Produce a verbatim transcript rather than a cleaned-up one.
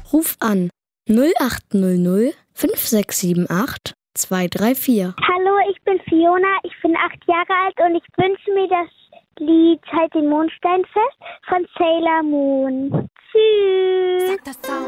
Ruf an null acht null null fünf sechs sieben acht zwei drei vier. Hallo, ich bin Fiona, ich bin acht Jahre alt und ich wünsche mir das Lied Halt den Mondstein fest von Sailor Moon. Tschüss. Sag das auch.